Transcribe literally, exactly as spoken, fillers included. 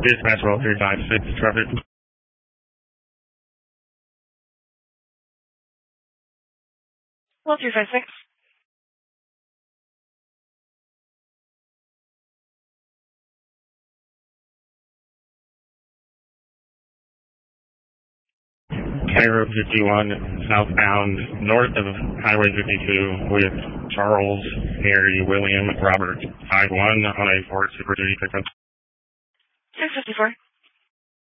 Dispatch roll three five six traffic. Well, three five six. Cairo fifty-one southbound north of Highway fifty-two with Charles, Harry, William, Robert five one on a Ford Super Duty pickup. six fifty-four.